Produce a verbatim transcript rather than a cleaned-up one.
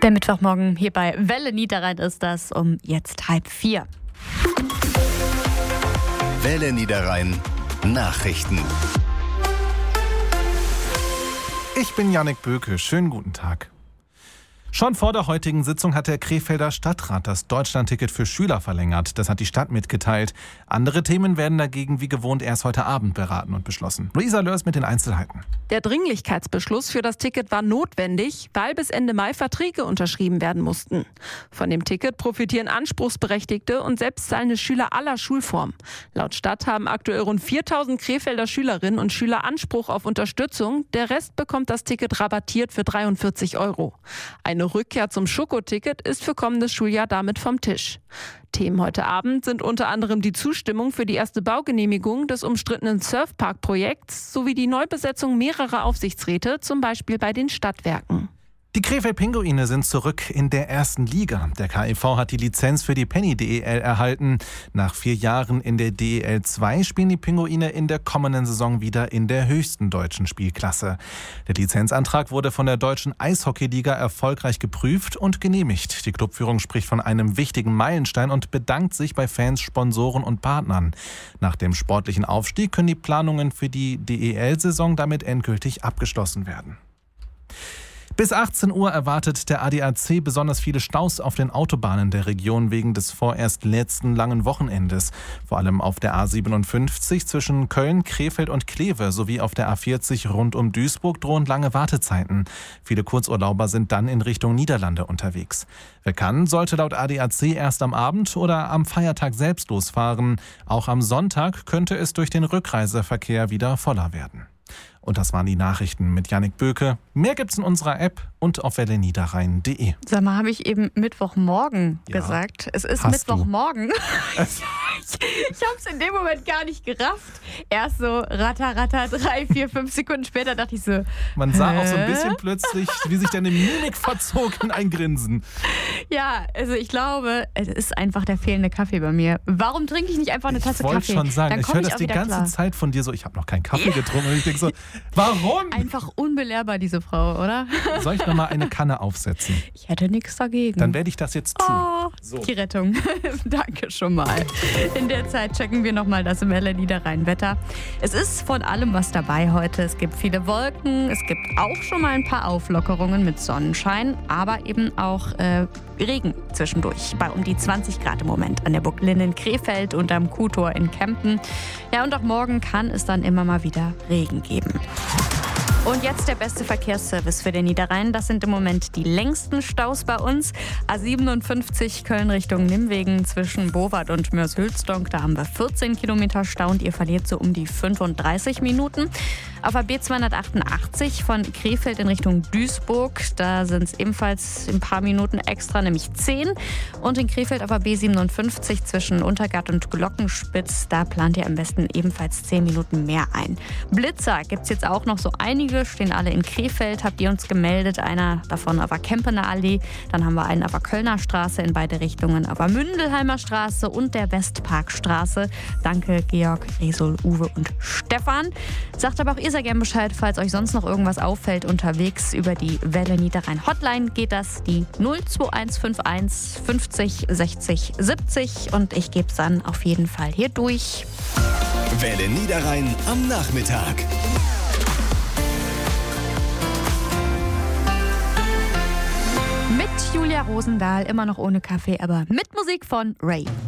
Der Mittwochmorgen hier bei Welle Niederrhein ist das um jetzt halb vier. Welle Niederrhein Nachrichten. Ich bin Jannik Böke. Schönen guten Tag. Schon vor der heutigen Sitzung hat der Krefelder Stadtrat das Deutschlandticket für Schüler verlängert. Das hat die Stadt mitgeteilt. Andere Themen werden dagegen wie gewohnt erst heute Abend beraten und beschlossen. Luisa Lörs mit den Einzelheiten. Der Dringlichkeitsbeschluss für das Ticket war notwendig, weil bis Ende Mai Verträge unterschrieben werden mussten. Von dem Ticket profitieren Anspruchsberechtigte und selbstzahlende Schüler aller Schulformen. Laut Stadt haben aktuell rund viertausend Krefelder Schülerinnen und Schüler Anspruch auf Unterstützung. Der Rest bekommt das Ticket rabattiert für dreiundvierzig Euro. Eine Rückkehr zum Schokoticket ist für kommendes Schuljahr damit vom Tisch. Themen heute Abend sind unter anderem die Zustimmung für die erste Baugenehmigung des umstrittenen Surfpark-Projekts sowie die Neubesetzung mehrerer Aufsichtsräte, zum Beispiel bei den Stadtwerken. Die Krefeld-Pinguine sind zurück in der ersten Liga. Der K I V hat die Lizenz für die Penny-D E L erhalten. Nach vier Jahren in der D E L zwei spielen die Pinguine in der kommenden Saison wieder in der höchsten deutschen Spielklasse. Der Lizenzantrag wurde von der Deutschen Eishockeyliga erfolgreich geprüft und genehmigt. Die Clubführung spricht von einem wichtigen Meilenstein und bedankt sich bei Fans, Sponsoren und Partnern. Nach dem sportlichen Aufstieg können die Planungen für die D E L-Saison damit endgültig abgeschlossen werden. Bis achtzehn Uhr erwartet der A D A C besonders viele Staus auf den Autobahnen der Region wegen des vorerst letzten langen Wochenendes. Vor allem auf der A siebenundfünfzig zwischen Köln, Krefeld und Kleve sowie auf der A vierzig rund um Duisburg drohen lange Wartezeiten. Viele Kurzurlauber sind dann in Richtung Niederlande unterwegs. Wer kann, sollte laut A D A C erst am Abend oder am Feiertag selbst losfahren. Auch am Sonntag könnte es durch den Rückreiseverkehr wieder voller werden. Und das waren die Nachrichten mit Jannik Böke. Mehr gibt's in unserer App und auf welle niederrhein punkt de. Sag mal, habe ich eben Mittwochmorgen Ja, gesagt? Es ist hast Mittwochmorgen. ich ich habe es in dem Moment gar nicht gerafft. Erst so ratter, ratter, drei, vier, fünf Sekunden später dachte ich so, Man sah Hä? auch so ein bisschen plötzlich, wie sich deine Mimik verzog in ein Grinsen. ja, also ich glaube, es ist einfach der fehlende Kaffee bei mir. Warum trinke ich nicht einfach eine Tasse Ich wollte Kaffee? schon sagen, Dann ich komm höre das auch die wieder ganze klar. Zeit von dir so, ich habe noch keinen Kaffee getrunken. Und ich denke so, warum? Einfach unbelehrbar, diese Frau, oder? Soll ich nochmal eine Kanne aufsetzen? Ich hätte nichts dagegen. Dann werde ich das jetzt tun. Oh, So. die Rettung. Danke schon mal. In der Zeit checken wir nochmal das Welle Niederrhein-Wetter. Es ist von allem was dabei heute. Es gibt viele Wolken, es gibt auch schon mal ein paar Auflockerungen mit Sonnenschein, aber eben auch äh, Regen zwischendurch. Bei um die zwanzig Grad im Moment an der Burg Linn in Krefeld und am Kuhtor in Kempen. Ja, und auch morgen kann es dann immer mal wieder Regen geben. Und jetzt der beste Verkehrsservice für den Niederrhein. Das sind im Moment die längsten Staus bei uns. A siebenundfünfzig Köln Richtung Nimwegen zwischen Bowart und Mörs-Hülsdonk. Da haben wir vierzehn Kilometer Stau und ihr verliert so um die fünfunddreißig Minuten. Auf der B zweihundertachtundachtzig von Krefeld in Richtung Duisburg. Da sind es ebenfalls ein paar Minuten extra, nämlich zehn. Und in Krefeld auf der B siebenundfünfzig zwischen Untergart und Glockenspitz. Da plant ihr am besten ebenfalls zehn Minuten mehr ein. Blitzer gibt es jetzt auch noch so einige. Stehen alle in Krefeld, habt ihr uns gemeldet. Einer davon auf der Kempener Allee. Dann haben wir einen auf der Kölner Straße in beide Richtungen, auf der Mündelheimer Straße und der Westparkstraße. Danke Georg, Resul, Uwe und Stefan. Sagt aber auch ihr sehr gerne Bescheid, falls euch sonst noch irgendwas auffällt unterwegs. Über die Welle Niederrhein Hotline geht das, die null zwei eins fünf eins fünfzig sechzig siebzig. Und ich gebe es dann auf jeden Fall hier durch. Welle Niederrhein am Nachmittag. Mit Julia Rosendahl, immer noch ohne Kaffee, aber mit Musik von Ray.